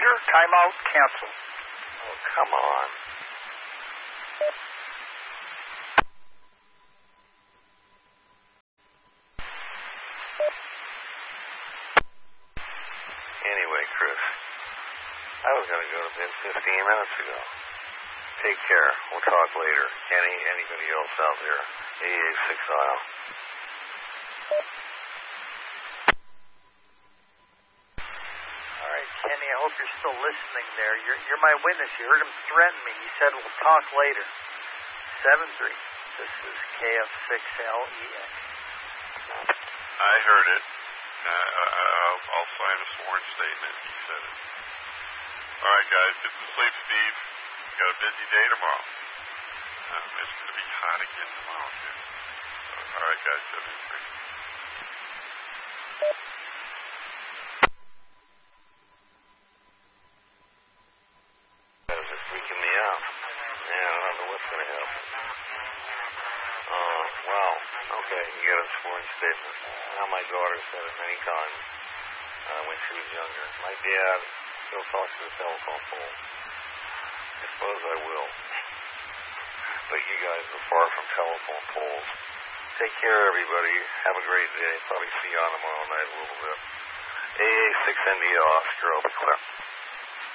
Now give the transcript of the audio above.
Roger. Timeout canceled. Oh, come on. Anyway, Chris, I was going to go to bed 15 minutes ago. Take care. We'll talk later. Anybody else out there? AA 6 Isle. All right, Kenny, I hope you're still listening there. You're my witness. You heard him threaten me. He said we'll talk later. 7-3. This is KF6LEX. I heard it. I'll sign a sworn statement. He said it. All right, guys. Get to sleep, Steve. Got a busy day tomorrow. It's going to be hot again tomorrow, too. All right, guys. 7-3. It's freaking me out. Man, I don't know what's going to happen. Wow. Okay, you got a sworn statement. Now, my daughter said it many times when she was younger. My dad, he'll talk to the telephone pole. I suppose I will. But you guys are far from telephone poles. Take care, everybody. Have a great day. Probably see you on tomorrow night a little bit. AA 6ND Oscar, I'll be clear.